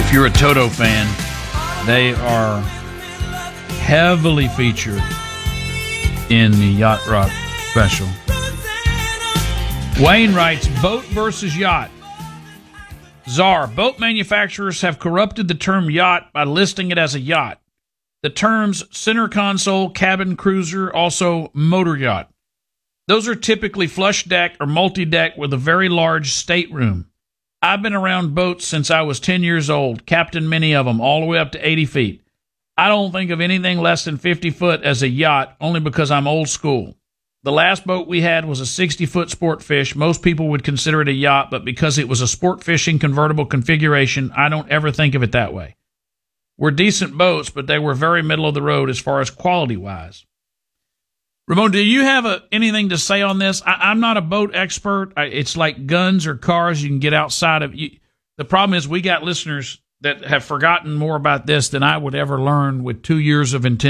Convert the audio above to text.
If you're a Toto fan, they are heavily featured in the Yacht Rock special. Wayne writes, boat versus yacht. Czar, boat manufacturers have corrupted the term yacht by listing it as a yacht. The terms center console, cabin cruiser, also motor yacht. Those are typically flush deck or multi-deck with a very large stateroom. I've been around boats since I was 10 years old, captained many of them, all the way up to 80 feet. I don't think of anything less than 50 foot as a yacht, only because I'm old school. The last boat we had was a 60-foot sport fish. Most people would consider it a yacht, but because it was a sport fishing convertible configuration, I don't ever think of it that way. Were decent boats, but they were very middle of the road as far as quality-wise. Ramon, do you have anything to say on this? I'm not a boat expert. It's like guns or cars you can get outside of. The problem is we got listeners that have forgotten more about this than I would ever learn with 2 years of intense